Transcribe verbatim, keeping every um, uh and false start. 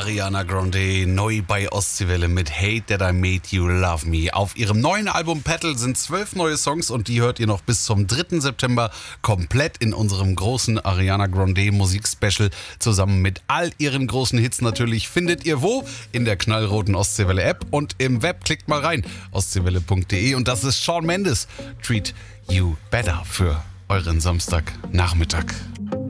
Ariana Grande, neu bei Ostseewelle mit Hate That I Made You Love Me. Auf ihrem neuen Album Petal sind zwölf neue Songs und die hört ihr noch bis zum dritten September komplett in unserem großen Ariana Grande Musikspecial zusammen mit all ihren großen Hits natürlich. Findet ihr wo? In der knallroten Ostseewelle App und im Web. Klickt mal rein, ostseewelle punkt de, und das ist Shawn Mendes, Treat You Better für euren Samstagnachmittag.